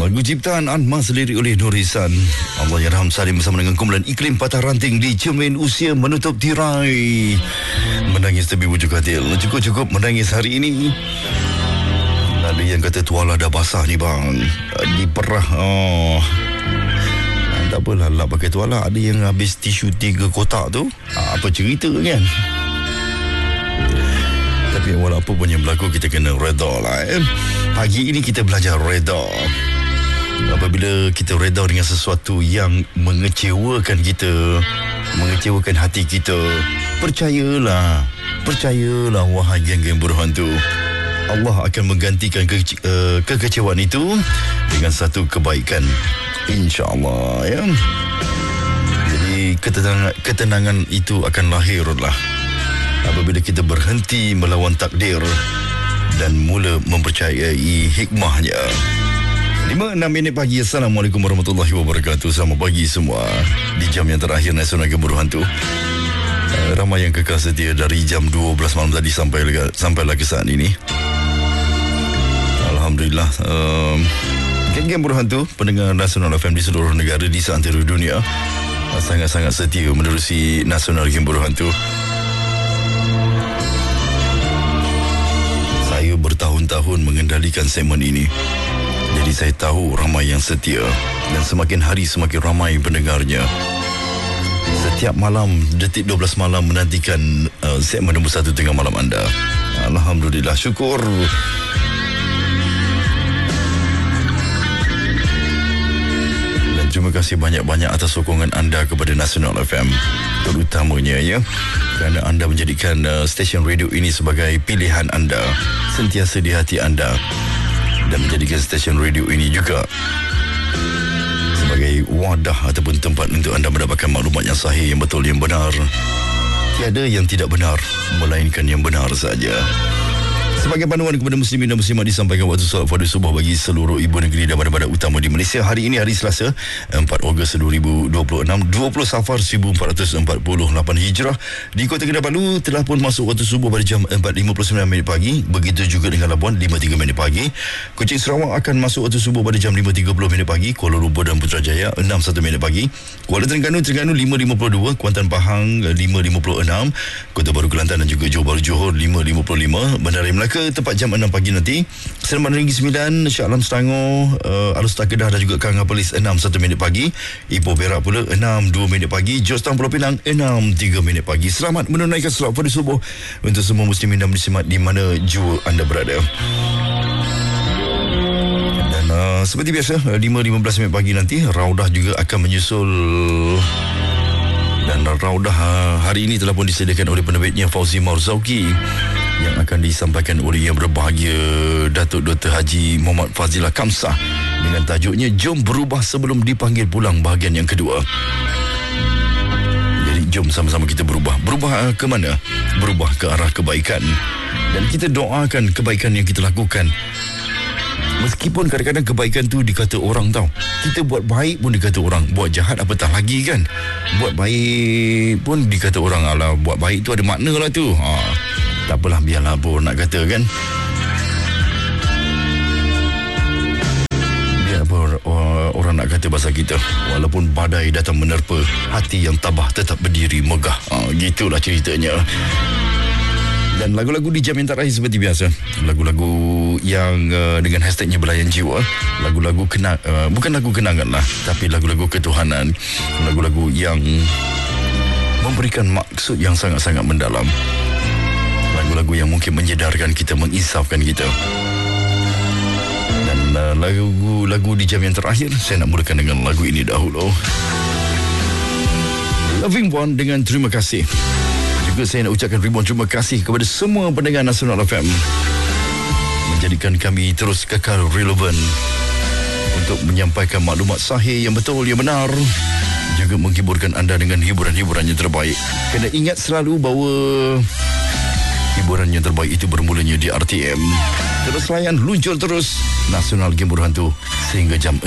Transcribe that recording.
Lagu ciptaan Anmas sendiri oleh Nurisan. Allah yarham Salim bersama dengan kumpulan Iklim Patah Ranting di cermin usia menutup tirai. Menangis tapi bujuk katil. Cukup-cukup menangis hari ini. Ada yang kata tuala dah basah ni bang, diperah. Tak apalah lah pakai tuala. Ada yang habis tisu 3 kotak tu. Apa cerita kan? Tapi walaupun pun yang berlaku, kita kena reda lah. Pagi ini kita belajar reda. Apabila kita reda dengan sesuatu yang mengecewakan kita, mengecewakan hati kita, percayalah wahai geng-geng berhantu, Allah akan menggantikan kekecewaan itu dengan satu kebaikan, insya-Allah ya. Jadi ketenangan itu akan lahirlah apabila kita berhenti melawan takdir dan mula mempercayai hikmahnya. 5-6 minit pagi. Assalamualaikum warahmatullahi wabarakatuh. Selamat pagi semua. Di jam yang terakhir Nasional Gembur Hantu, ramai yang kekal setia dari jam 12 malam tadi sampailah ke saat ini. Alhamdulillah. Geng-geng berhantu pendengar Nasional FM di seluruh negara di seantero dunia sangat-sangat setia menerusi Nasional Gembur Hantu. Saya bertahun-tahun mengendalikan segmen ini, jadi saya tahu ramai yang setia dan semakin hari semakin ramai pendengarnya. Setiap malam, detik 12 malam menantikan segmen nombor 1 tengah malam anda. Alhamdulillah, syukur. Dan terima kasih banyak-banyak atas sokongan anda kepada Nasional FM, terutamanya ya, kerana anda menjadikan stesen radio ini sebagai pilihan anda, sentiasa di hati anda, dan menjadikan stesen radio ini juga sebagai wadah ataupun tempat untuk anda mendapatkan maklumat yang sahih, yang betul, yang benar. Tiada yang tidak benar, melainkan yang benar saja. Sebagai panduan kepada muslimin dan muslimat, disampaikan waktu solat fardu subuh bagi seluruh ibu negeri dan bandar-bandar utama di Malaysia. Hari ini hari Selasa, 4 Ogos 2026, 20 Safar 1448 Hijrah. Di Kota Kinabalu telah pun masuk waktu subuh pada jam 4.59 minit pagi. Begitu juga dengan Labuan 5.3 minit pagi. Kuching Sarawak akan masuk waktu subuh pada jam 5.30 minit pagi. Kuala Lumpur dan Putrajaya 6.1 minit pagi. Kuala Terengganu 5.52. Kuantan Pahang 5.56. Kota Baru Kelantan dan juga Johor Bahru Johor 5.55. Bandar Melaka tepat jam 6 pagi nanti. Seramat Negeri 9, Shah Alam Selangor, Alustar Kedah dan juga Kanga Perlis 6.1 minit pagi. Ipoh Perak pula 6.2 minit pagi. Georgetown Pulau Pinang 6.3 minit pagi. Selamat menunaikan solat fardu subuh untuk semua muslimin dan muslimat di mana jua anda berada. Dan seperti biasa 5.15 minit pagi nanti Raudah juga akan menyusul. Dan Raudah hari ini telah pun disediakan oleh penerbitnya Fauzi Marzauki, yang akan disampaikan oleh Yang Berbahagia Datuk Dr. Haji Muhammad Fazilah Kamsah dengan tajuknya Jom Berubah Sebelum Dipanggil Pulang, bahagian yang kedua. Jadi jom sama-sama kita berubah. Berubah ke mana? Berubah ke arah kebaikan. Dan kita doakan kebaikan yang kita lakukan. Meskipun kadang-kadang kebaikan tu dikata orang tau. Kita buat baik pun dikata orang. Buat jahat apatah lagi kan. Buat baik pun dikata orang, alah buat baik tu ada makna lah tu. Tak apalah, biarlah apa nak kata kan. Biar apa orang nak kata pasal kita. Walaupun badai datang menerpa, hati yang tabah tetap berdiri megah. Gitulah ceritanya. Dan lagu-lagu di jam yang terakhir seperti biasa, lagu-lagu yang dengan hashtagnya Belayan Jiwa. Lagu-lagu bukan lagu kenangan lah, tapi lagu-lagu ketuhanan. Lagu-lagu yang memberikan maksud yang sangat-sangat mendalam. Lagu-lagu yang mungkin menyedarkan kita, menginsafkan kita. Dan lagu-lagu di jam yang terakhir, saya nak mulakan dengan lagu ini dahulu. Loving One dengan Terima Kasih. Juga saya nak ucapkan ribuan terima kasih kepada semua pendengar Nasional FM, menjadikan kami terus kekal relevan untuk menyampaikan maklumat sahih, yang betul, yang benar, juga menghiburkan anda dengan hiburan-hiburan yang terbaik. Kena ingat selalu bahawa hiburan yang terbaik itu bermulanya di RTM. Terus layan, luncur terus Nasional Gembur Hantu sehingga jam